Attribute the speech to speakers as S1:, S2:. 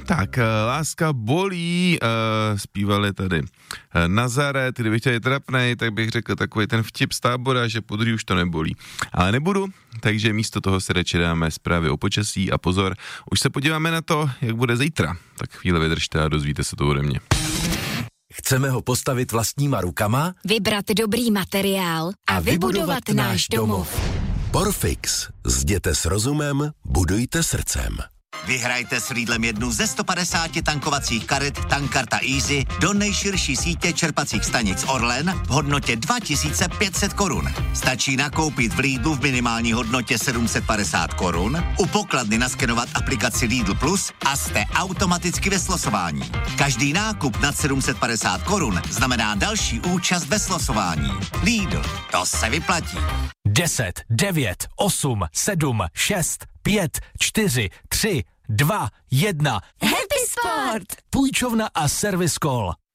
S1: Tak, láska bolí, zpívali tady Nazaret, kdybych chtěl trapnej, tak bych řekl takový ten vtip z Tábora, že podruhé už to nebolí. Ale nebudu, takže místo toho si radši dáme zprávy o počasí a pozor, už se podíváme na to, jak bude zítra. Tak chvíli vydržte a dozvíte se to ode mě.
S2: Chceme ho postavit vlastníma rukama,
S3: vybrat dobrý materiál a vybudovat náš domov.
S2: Porfix. Zděte s rozumem, budujte srdcem.
S4: Vyhrajte s Lidlem jednu ze 150 tankovacích karet Tankkarta Easy do nejširší sítě čerpacích stanic Orlen v hodnotě 2500 korun. Stačí nakoupit v Lidlu v minimální hodnotě 750 korun, u pokladny naskenovat aplikaci Lidl Plus a jste automaticky ve slosování. Každý nákup nad 750 korun znamená další účast ve slosování. Lidl, to se vyplatí.
S5: 10, 9, 8, 7, 6, 5, 4, 3, 2, 1.
S3: Happy Sport!
S5: Půjčovna a Service Call.